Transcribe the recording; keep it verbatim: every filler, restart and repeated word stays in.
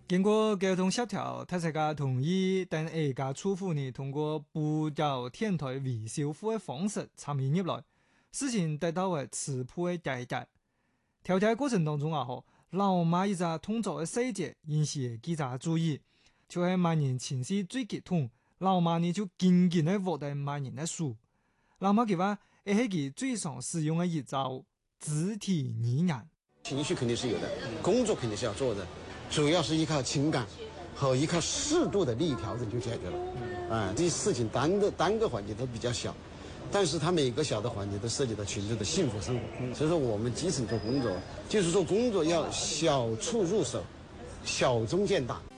經過溝通協調，大家同意等下家廚婦呢通過布教天台維修庫的方式參與入來，事情得到為初步的解決。調解過程當中啊，嗬，老媽一隻動作的細節引起記者注意，就係萬人情緒最激動，老媽呢就緊緊的握住萬人的手。老媽佢話，係佢最常使用的一招肢體語言。 情緒肯定是有的，工作肯定是要做的，主要是依靠情感和依靠適度的利益調整就解決了。啊，這些事情單個單個環節都比較小，但是它每個小的環節都涉及到群眾的幸福生活。所以說我們基層做工作，就是說工作要小處入手，小中見大。